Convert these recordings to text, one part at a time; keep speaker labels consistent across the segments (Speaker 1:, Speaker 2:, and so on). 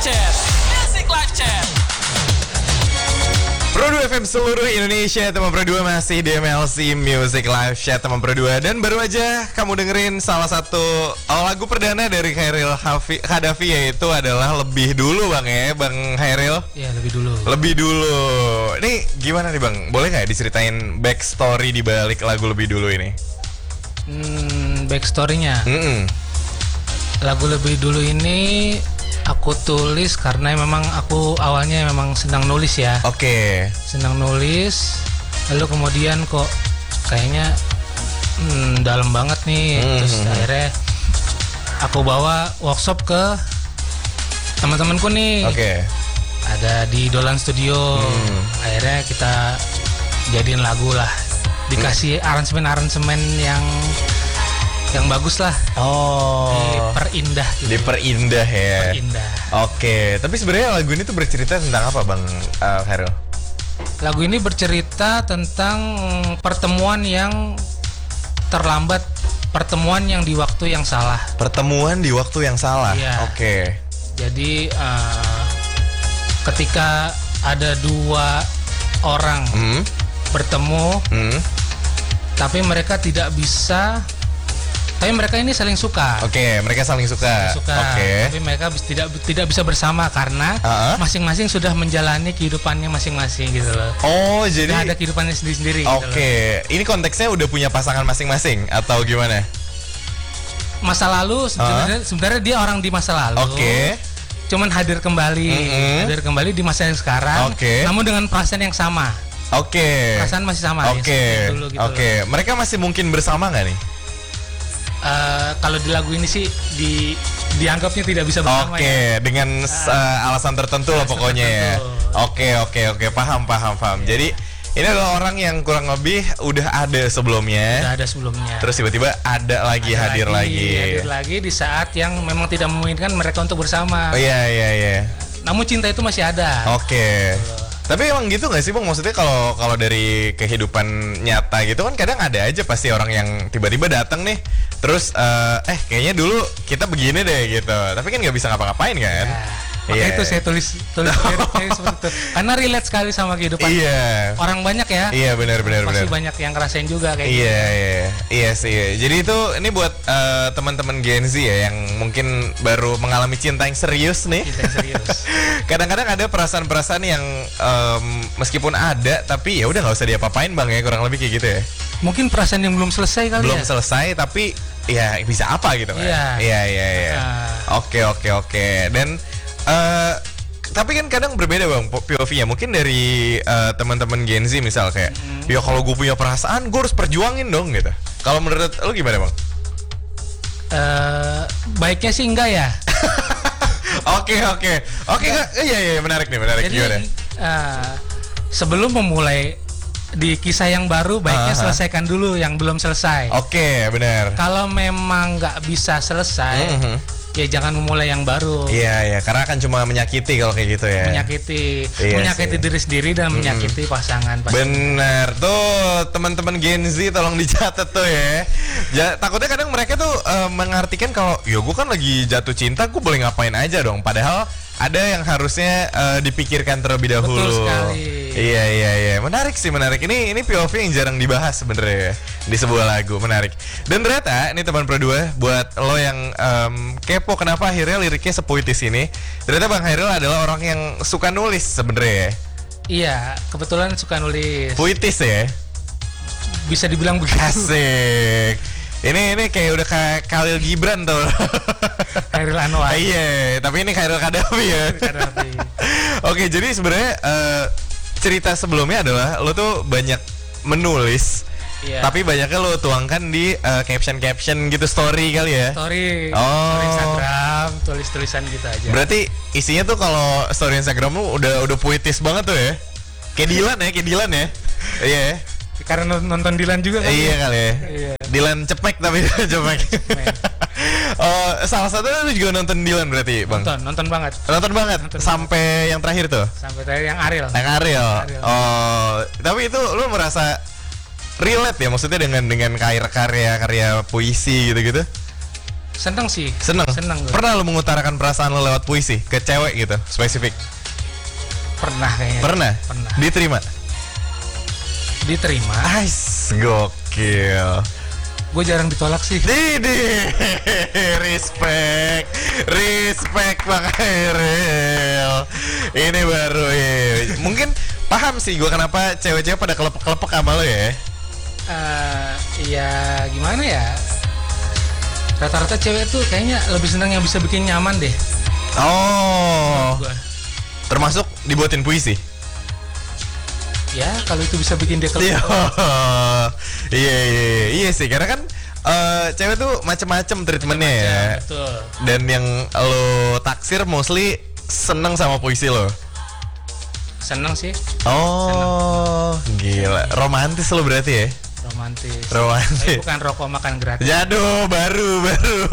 Speaker 1: Chat. Music Live Chat.
Speaker 2: Pro 2 FM seluruh Indonesia, teman Pro 2 masih di MLC Music Live Chat teman Pro 2. Dan baru aja kamu dengerin salah satu lagu perdana dari Khairil Khadafi, yaitu adalah Lebih Dulu Bang ya, Bang Khairil.
Speaker 3: Iya, lebih dulu.
Speaker 2: Lebih Dulu. Ini gimana nih Bang? Boleh nggak diceritain backstory di balik lagu Lebih Dulu ini?
Speaker 3: Backstory-nya. Lagu Lebih Dulu ini aku tulis karena memang aku awalnya memang senang nulis ya.
Speaker 2: Oke.
Speaker 3: Senang nulis, lalu kemudian kok kayaknya dalam banget nih. Terus akhirnya aku bawa workshop ke teman-temanku nih.
Speaker 2: Oke.
Speaker 3: Ada di Dolan Studio. Akhirnya kita jadiin lagu lah. Dikasih aransemen yang bagus lah.
Speaker 2: Oh.
Speaker 3: Diperindah gitu.
Speaker 2: Diperindah ya.
Speaker 3: Indah.
Speaker 2: Oke, tapi sebenarnya lagu ini tuh bercerita tentang apa Bang Khairil?
Speaker 3: Lagu ini bercerita tentang pertemuan yang terlambat, pertemuan yang di waktu yang salah.
Speaker 2: Pertemuan di waktu yang salah.
Speaker 3: Iya.
Speaker 2: Oke.
Speaker 3: Jadi ketika ada dua orang bertemu, tapi mereka tidak bisa. Tapi mereka ini saling suka.
Speaker 2: Oke, mereka saling suka. Oke.
Speaker 3: Tapi mereka tidak bisa bersama karena masing-masing sudah menjalani kehidupannya masing-masing gitu loh.
Speaker 2: Oh, jadi
Speaker 3: ada kehidupannya sendiri-sendiri.
Speaker 2: Oke, ini konteksnya udah punya pasangan masing-masing atau gimana?
Speaker 3: Masa lalu sebenarnya dia orang di masa lalu.
Speaker 2: Oke.
Speaker 3: Cuman hadir kembali di masa yang sekarang.
Speaker 2: Oke.
Speaker 3: Namun dengan perasaan yang sama.
Speaker 2: Oke.
Speaker 3: Perasaan masih sama.
Speaker 2: Oke. Oke. Mereka masih mungkin bersama nggak nih?
Speaker 3: Kalau di lagu ini sih dianggapnya tidak bisa bersama.
Speaker 2: Oke, dengan alasan tertentu lah pokoknya ya. Oke, paham.
Speaker 3: Yeah.
Speaker 2: Jadi ini adalah orang yang kurang lebih udah ada sebelumnya.
Speaker 3: Udah ada sebelumnya.
Speaker 2: Terus tiba-tiba hadir lagi
Speaker 3: di saat yang memang tidak memungkinkan mereka untuk bersama.
Speaker 2: Oh iya.
Speaker 3: Namun cinta itu masih ada.
Speaker 2: Oke. Tapi emang gitu nggak sih Bang? Maksudnya kalau dari kehidupan nyata gitu kan kadang ada aja pasti orang yang tiba-tiba datang nih, terus kayaknya dulu kita begini deh gitu. Tapi kan nggak bisa ngapa-ngapain kan?
Speaker 3: Makanya itu saya tulis liriknya seperti itu. Karena relate sekali sama kehidupan orang banyak ya.
Speaker 2: Iya benar.
Speaker 3: Pasti banyak yang ngerasain juga kayak gitu.
Speaker 2: Iya sih. Jadi itu ini buat teman-teman Gen Z ya yang mungkin baru mengalami cinta yang serius nih.
Speaker 3: Cinta yang serius.
Speaker 2: Kadang-kadang ada perasaan-perasaan yang meskipun ada tapi ya udah nggak usah diapa-apain Bang ya, kurang lebih kayak gitu ya.
Speaker 3: Mungkin perasaan yang belum selesai kali
Speaker 2: belum selesai tapi ya bisa apa gitu kan. Iya. Oke. Dan tapi kan kadang berbeda Bang POV-nya. Mungkin dari teman-teman Gen Z misal kayak ya kalau gue punya perasaan gue harus perjuangin dong gitu. Kalau menurut lu gimana Bang?
Speaker 3: Baiknya sih enggak ya.
Speaker 2: Oke. Iya menarik nih.
Speaker 3: Jadi,
Speaker 2: gimana?
Speaker 3: Sebelum memulai di kisah yang baru baiknya selesaikan dulu yang belum selesai.
Speaker 2: Oke, benar.
Speaker 3: Kalau memang nggak bisa selesai, ya jangan memulai yang baru.
Speaker 2: Iya, karena akan cuma menyakiti kalau kayak gitu ya.
Speaker 3: Menyakiti diri sendiri dan menyakiti pasangan.
Speaker 2: Bener tuh teman-teman Gen Z, tolong dicatat tuh ya. Takutnya kadang mereka tuh mengartikan kalau yo gue kan lagi jatuh cinta, gue boleh ngapain aja dong. Padahal ada yang harusnya dipikirkan terlebih dahulu.
Speaker 3: Betul sekali.
Speaker 2: Iya. Menarik. Ini POV yang jarang dibahas sebenarnya ya, di sebuah lagu, menarik. Dan ternyata ini teman Pro 2 buat lo yang kepo kenapa akhirnya liriknya sepuitis ini. Ternyata Bang Khairil adalah orang yang suka nulis sebenarnya ya.
Speaker 3: Iya, kebetulan suka nulis.
Speaker 2: Puitis ya.
Speaker 3: Bisa dibilang begitu.
Speaker 2: Asik. Ini kayak udah kayak Khalil Gibran tuh.
Speaker 3: Khairil Anwar.
Speaker 2: Iya, tapi ini Khairil Khadafi ya. Oke, jadi sebenarnya cerita sebelumnya adalah lo tuh banyak menulis, tapi banyaknya lo tuangkan di caption gitu, story kali ya.
Speaker 3: Story Instagram, tulis-tulisan gitu aja.
Speaker 2: Berarti isinya tuh kalau story Instagram lo udah puitis banget tuh ya. Kayak Dilan ya. Iya.
Speaker 3: Karena nonton Dilan juga kan.
Speaker 2: Iya kali ya.
Speaker 3: Iya.
Speaker 2: Dilan cepek tapi cepek. Salah satu lu juga nonton Dilan berarti Bang?
Speaker 3: Nonton banget.
Speaker 2: Sampai yang terakhir tuh?
Speaker 3: Sampai terakhir yang Ariel.
Speaker 2: Oh, tapi itu lu merasa relate ya maksudnya dengan karya puisi gitu-gitu?
Speaker 3: Seneng sih.
Speaker 2: Seneng
Speaker 3: gue.
Speaker 2: Pernah lu mengutarakan perasaan lu lewat puisi ke cewek gitu spesifik?
Speaker 3: Pernah kayaknya.
Speaker 2: Pernah. Diterima. Ais, gokil.
Speaker 3: Gue jarang ditolak sih.
Speaker 2: Didi, respect Bang Hairil. Ini baru ya. Mungkin paham sih gue kenapa cewek-cewek pada kelepek-kelepek sama lo ya.
Speaker 3: Ya gimana ya? Rata-rata cewek tuh kayaknya lebih senang yang bisa bikin nyaman deh.
Speaker 2: Oh. Termasuk dibuatin puisi.
Speaker 3: Ya kalau itu bisa bikin dia kelepek.
Speaker 2: Iya sih, karena kan cewek tuh macem-macem treatmentnya ya.
Speaker 3: Betul.
Speaker 2: Dan yang lo taksir mostly seneng sama puisi lo.
Speaker 3: Seneng sih.
Speaker 2: Oh, seneng. Gila, romantis lo berarti ya?
Speaker 3: Romantis.
Speaker 2: Tapi
Speaker 3: bukan rokok makan gratis.
Speaker 2: Jatuh, baru.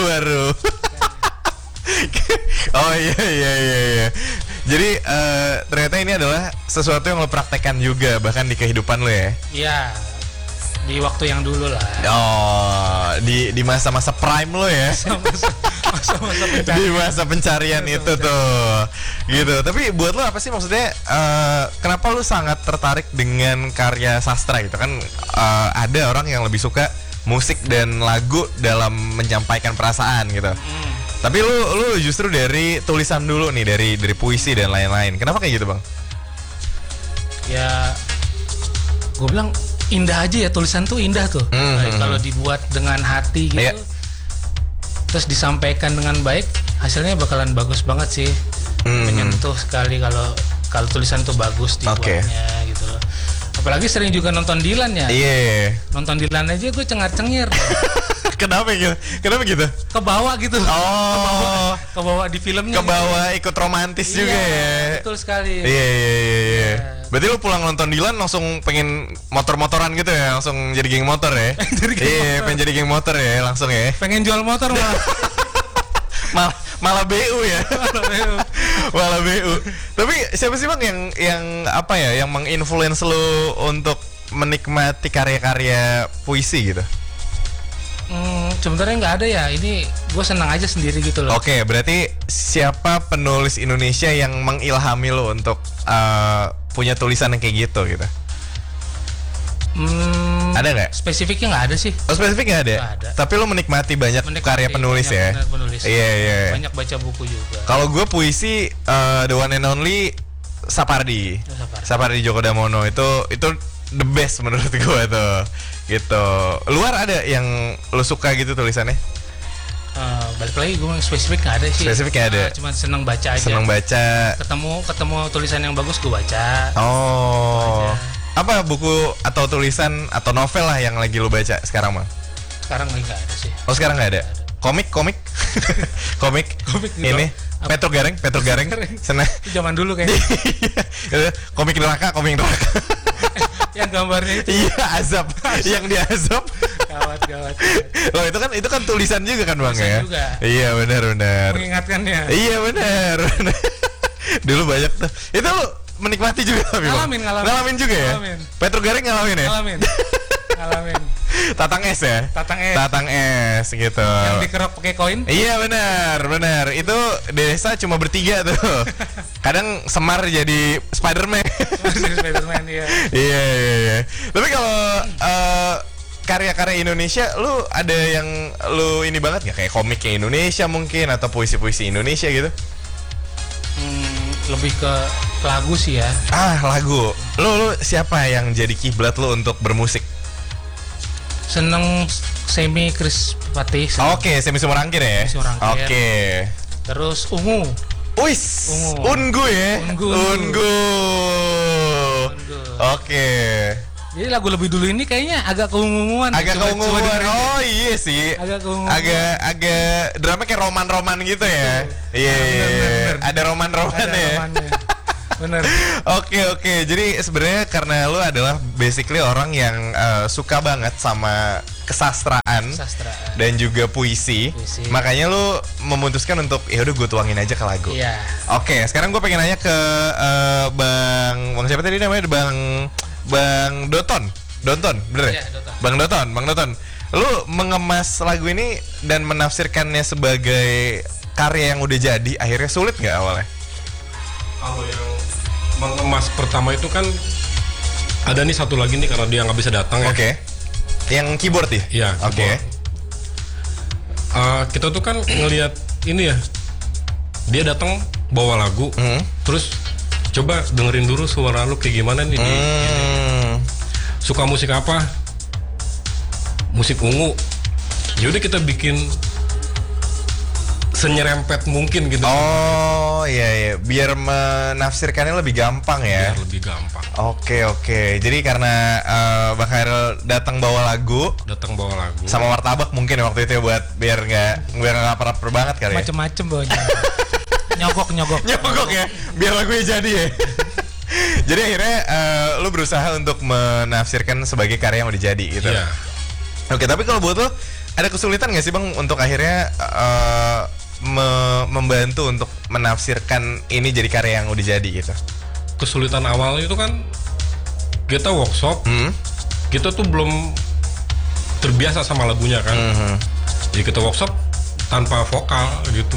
Speaker 2: Oh iya. Jadi ternyata ini adalah sesuatu yang lo praktekkan juga bahkan di kehidupan lo ya?
Speaker 3: Iya. Di waktu yang dulu lah.
Speaker 2: Oh, di masa-masa prime lo ya?
Speaker 3: Masa-masa pencarian.
Speaker 2: Di masa pencarian itu tuh, gitu. Tapi buat lo apa sih maksudnya? Kenapa lo sangat tertarik dengan karya sastra gitu kan? Ada orang yang lebih suka musik dan lagu dalam menyampaikan perasaan gitu. Tapi lu justru dari tulisan dulu nih, dari puisi dan lain-lain. Kenapa kayak gitu, Bang?
Speaker 3: Ya, gue bilang indah aja ya, tulisan tuh indah tuh. Kalau dibuat dengan hati gitu, terus disampaikan dengan baik, hasilnya bakalan bagus banget sih. Menyentuh sekali kalau tulisan tuh bagus dibuatnya gitu loh. Apalagi sering juga nonton Dilan ya.
Speaker 2: Iya.
Speaker 3: Nonton Dilan aja gue cengar-cengir.
Speaker 2: Kenapa gitu?
Speaker 3: Kebawa gitu.
Speaker 2: Oh.
Speaker 3: Kebawa di filmnya.
Speaker 2: Kebawa ikut romantis juga ya.
Speaker 3: Betul sekali.
Speaker 2: Iya. Berarti lu pulang nonton Dilan langsung pengen motor-motoran gitu ya? Langsung jadi geng motor ya? Iya, pengen jadi geng motor ya langsung ya?
Speaker 3: Pengen jual motor malah.
Speaker 2: Malah BU ya. Malah BU. Tapi siapa sih Bang yang apa ya, yang menginfluence lu untuk menikmati karya-karya puisi gitu?
Speaker 3: Sebenarnya nggak ada ya. Ini gue senang aja sendiri gitu loh.
Speaker 2: Oke, berarti siapa penulis Indonesia yang mengilhami lo untuk punya tulisan yang kayak gitu? Ada nggak?
Speaker 3: Spesifiknya nggak ada sih.
Speaker 2: Oh, spesifik nggak ada?
Speaker 3: Nggak ada.
Speaker 2: Tapi lo menikmati banyak karya penulis ya?
Speaker 3: Penulis.
Speaker 2: Iya.
Speaker 3: Banyak baca buku juga.
Speaker 2: Kalau gue puisi, the one and only Sapardi Djoko Damono itu the best menurut gue tuh. Gitu. Luar ada yang lo suka gitu tulisannya?
Speaker 3: Balik lagi gue spesifik nggak ada sih.
Speaker 2: Spesifik nggak ada.
Speaker 3: Cuma seneng baca aja.
Speaker 2: Seneng baca.
Speaker 3: Ketemu tulisan yang bagus gue baca.
Speaker 2: Oh. Apa buku atau tulisan atau novel lah yang lagi lo baca sekarang, Bang?
Speaker 3: Sekarang lagi nggak ada sih.
Speaker 2: Oh, sekarang nggak ada. Komik komik
Speaker 3: gitu.
Speaker 2: Ini Petro Gareng sana.
Speaker 3: Zaman dulu kayaknya.
Speaker 2: komik neraka
Speaker 3: yang gambarnya itu.
Speaker 2: Iya, azab. Yang dia azab.
Speaker 3: Gawat.
Speaker 2: Loh, itu kan tulisan juga kan, Bang ya?
Speaker 3: Juga.
Speaker 2: Iya, benar.
Speaker 3: Mengingatkannya.
Speaker 2: Iya, benar. Dulu banyak tuh. Itu lu menikmati juga tapi ngalamin juga ya? Ngalamin. Petro Gareng ngalamin ya?
Speaker 3: Ngalamin.
Speaker 2: Tatang es ya? Tatang es gitu.
Speaker 3: Yang dikerok pakai koin?
Speaker 2: Iya benar. Itu desa cuma bertiga tuh. Kadang Semar jadi Spider-Man.
Speaker 3: Iya.
Speaker 2: Iya. Tapi kalau karya-karya Indonesia, lu ada yang lu ini banget nggak? Kayak komiknya Indonesia mungkin atau puisi-puisi Indonesia gitu?
Speaker 3: Lebih ke lagu sih ya.
Speaker 2: Lagu. Lu siapa yang jadi kiblat lu untuk bermusik?
Speaker 3: Seneng Semi Krispatih.
Speaker 2: Oke, Semi Sumurangkir ya. Oke.
Speaker 3: Terus Ungu.
Speaker 2: Wis, Ungu ya. Ungu. Oke.
Speaker 3: Jadi lagu lebih dulu ini kayaknya agak keunguan.
Speaker 2: Oh iya sih. Agak drama kayak roman-roman gitu ya. Iya. Ada roman-roman ya.
Speaker 3: Bener.
Speaker 2: Oke. Jadi sebenarnya karena lu adalah basically orang yang suka banget sama kesastraan dan juga puisi. Makanya lu memutuskan untuk ya udah gue tuangin aja ke lagu.
Speaker 3: Iya.
Speaker 2: Oke, sekarang gue pengen nanya ke Bang siapa tadi namanya? Bang Donton, bener ya?
Speaker 3: Iya,
Speaker 2: Bang Donton. Lu mengemas lagu ini dan menafsirkannya sebagai karya yang udah jadi, akhirnya sulit nggak awalnya?
Speaker 4: Kalau yang mengemas pertama itu kan ada nih satu lagi nih karena dia nggak bisa datang ya.
Speaker 2: Oke. Yang keyboard ya?
Speaker 4: Iya.
Speaker 2: Oke.
Speaker 4: Kita tuh kan ngelihat ini ya, dia datang bawa lagu, terus coba dengerin dulu suara lu kayak gimana nih. Suka musik apa? Musik ungu. Yaudah kita bikin senyerempet mungkin gitu.
Speaker 2: Oh iya, biar menafsirkannya lebih gampang ya.
Speaker 4: Biar lebih gampang.
Speaker 2: Oke. Jadi karena Bang Khairil datang bawa lagu sama martabak mungkin waktu itu ya, buat biar nggak lapar banget kali ya.
Speaker 3: Macem-macem bawanya. nyogok
Speaker 2: ya, biar lagunya jadi ya. Jadi akhirnya lu berusaha untuk menafsirkan sebagai karya yang udah jadi gitu.
Speaker 4: Iya.
Speaker 2: Oke, tapi kalau buat lo ada kesulitan nggak sih Bang untuk akhirnya membantu untuk menafsirkan ini jadi karya yang udah jadi gitu?
Speaker 4: Kesulitan awalnya itu kan kita workshop, kita tuh belum terbiasa sama lagunya kan. Jadi kita workshop tanpa vokal gitu.